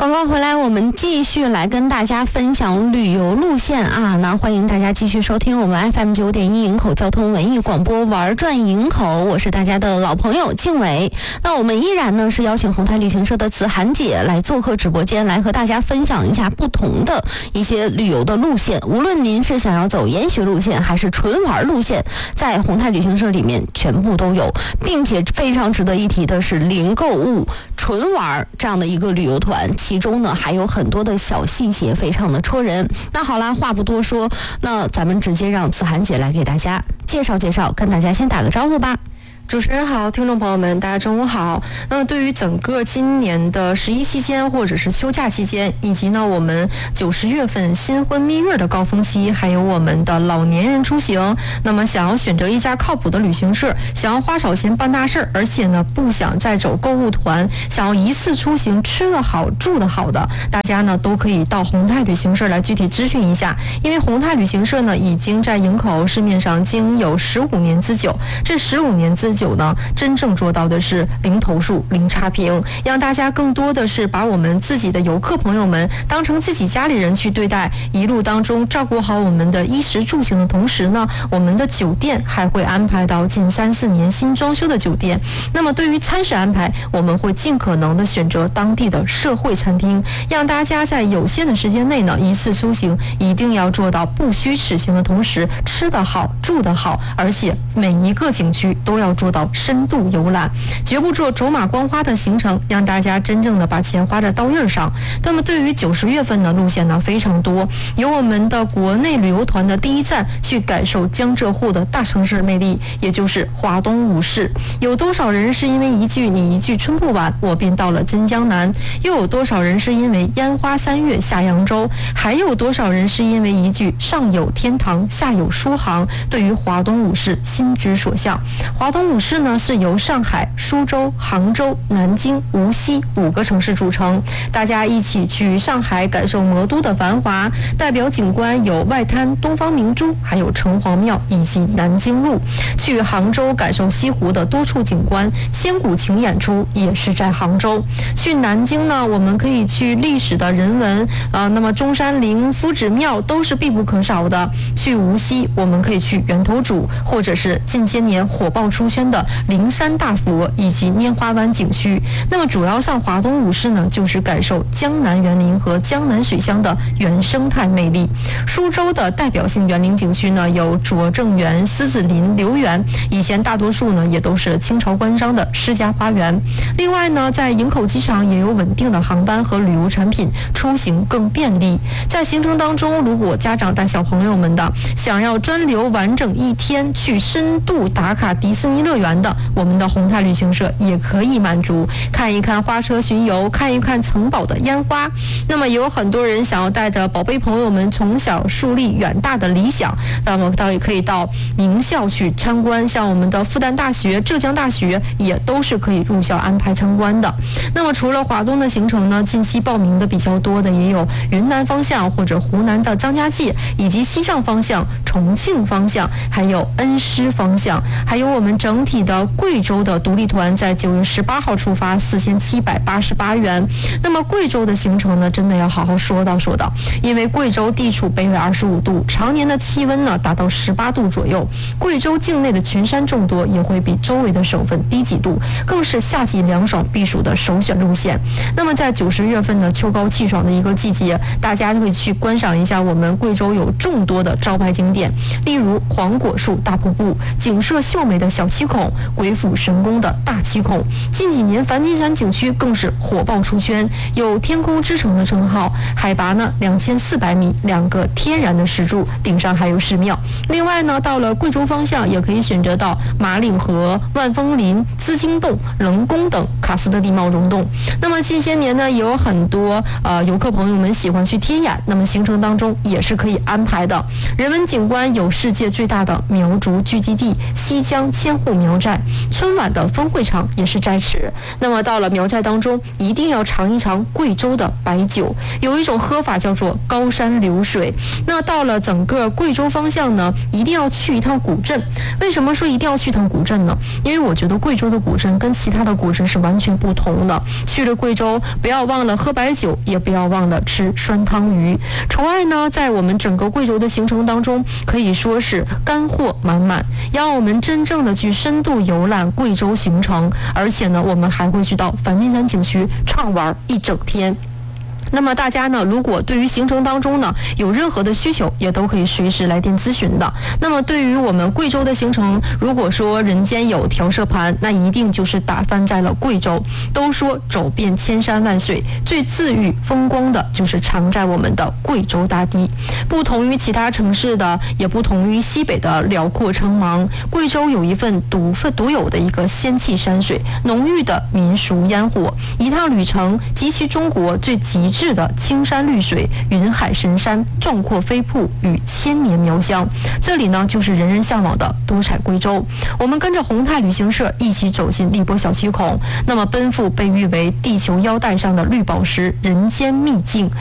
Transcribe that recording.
广告回来，我们继续来跟大家分享旅游路线啊。那欢迎大家继续收听我们 FM 9.1营口交通文艺广播玩转营口，我是大家的老朋友静伟。那我们依然呢是邀请宏泰旅行社的子涵姐来做客直播间，来和大家分享一下不同的一些旅游的路线。无论您是想要走研学路线还是纯玩路线，在宏泰旅行社里面全部都有，并且非常值得一提的是零购物纯玩这样的一个旅游团，其中呢还有很多的小细节非常的戳人。那好啦，话不多说，那咱们直接让子涵姐来给大家介绍介绍，跟大家先打个招呼吧。 主持人好，听众朋友们，大家中午好。那么对于整个今年的11期间或者是休假期间，以及呢我们9、10月份新婚蜜月的高峰期，还有我们的老年人出行，那么想要选择一家靠谱的旅行社，想要花少钱办大事，而且呢不想再走购物团，想要一次出行吃得好住得好的，大家呢都可以到宏泰旅行社来具体咨询一下。因为宏泰旅行社呢已经在营口市面上经营有15年之久，这15年之久呢真正做到的是零投诉零差评，让大家更多的是把我们自己的游客朋友们当成自己家里人去对待，一路当中照顾好我们的衣食住行的同时呢，我们的酒店还会安排到近3、4年新装修的酒店。那么对于餐食安排，我们会尽可能的选择当地的社会餐厅，让大家在有限的时间内呢，一次出行一定要做到不虚此行的同时吃得好住得好，而且每一个景区都要做到深度游览，绝不做走马观花的行程，让大家真正的把钱花在刀刃上。那么对于9、10月份的路线呢非常多，有我们的国内旅游团的第一站去感受江浙沪的大城市魅力，也就是华东五市。有多少人是因为一句你一句春不晚，我便到了真江南？又有多少人是因为烟花3月下扬州？还有多少人是因为一句上有天堂下有书行，对于华东五市心之所向？华东五市呢是由上海、苏州、杭州、南京、无锡5个城市组成，大家一起去上海感受魔都的繁华，代表景观有外滩、东方明珠，还有城隍庙以及南京路。去杭州感受西湖的多处景观，千古情演出也是在杭州。去南京呢，我们可以去历史的人文那么中山陵、夫子庙都是必不可少的。去无锡，我们可以去源头渚，或者是近些年火爆出圈的灵山大佛以及拈花湾景区。那么主要上华东五市呢，就是感受江南园林和江南水乡的原生态魅力。苏州的代表性园林景区呢，有拙政园、狮子林、留园，以前大多数呢也都是清朝官商的施家花园。另外呢，在营口机场也有稳定的航班和旅游产品，出行更便利。在行程当中，如果家长带小朋友们的，想要专留完整1天去深度打卡迪士尼乐园的，我们的宏泰旅行社也可以满足，看一看花车巡游，看一看城堡的烟花。那么有很多人想要带着宝贝朋友们从小树立远大的理想，那么倒也可以到名校去参观，像我们的复旦大学、浙江大学也都是可以入校安排参观的。那么除了华东的行程呢，近期报名的比较多的也有云南方向或者湖南的张家界，以及西藏方向、重庆方向，还有恩施方向，还有我们整体的贵州的独立团在9月18号出发，4788元。那么贵州的行程呢，真的要好好说道，因为贵州地处北纬25度，常年的气温呢达到18度左右，贵州境内的群山众多，也会比周围的省份低几度，更是夏季凉爽避暑的首选路线。那么在9、10月份呢，秋高气爽的一个季节，大家可以去观赏一下我们贵州有众多的招牌景点，例如黄果树大瀑布、景色秀美的小七孔、鬼斧神工的大七孔。近几年梵净山景区更是火爆出圈，有天空之城的称号，海拔呢2400米，2个天然的石柱，顶上还有寺庙。另外呢，到了贵州方向也可以选择到马岭河、万峰林、资金洞、棱宫等喀斯特地貌溶洞。那么近些年呢，也有很多游客朋友们喜欢去天眼，那么行程当中也是可以安排的。人文景观有世界最大的苗族聚集地西江千户苗寨，春晚的分会场也是寨池。那么到了苗寨当中，一定要尝一尝贵州的白酒，有一种喝法叫做高山流水。那到了整个贵州方向呢，一定要去一趟古镇。为什么说一定要去趟古镇呢？因为我觉得贵州的古镇跟其他的古镇是完全不同的。去了贵州，不要忘了喝白酒，也不要忘了吃酸汤鱼。除外呢，在我们整个贵州的行程当中，可以说是干货满满，让我们真正的去深度游览贵州行程。而且呢，我们还会去到梵净山景区畅玩一整天。那么大家呢，如果对于行程当中呢有任何的需求，也都可以随时来电咨询的。那么对于我们贵州的行程，如果说人间有调色盘，那一定就是打翻在了贵州。都说走遍千山万水，最自寓风光的就是藏在我们的贵州大地。不同于其他城市的，也不同于西北的辽阔苍茫，贵州有一份独有的一个仙气山水，浓郁的民俗烟火。一趟旅程集齐中国最极致的青山绿水、云海神山、壮阔飞瀑与千年苗乡。这里呢，就是人人向往的多彩贵州。我们跟着宏泰旅行社一起走进荔波小七孔，那么奔赴被誉为地球腰带上的绿宝石人间秘境，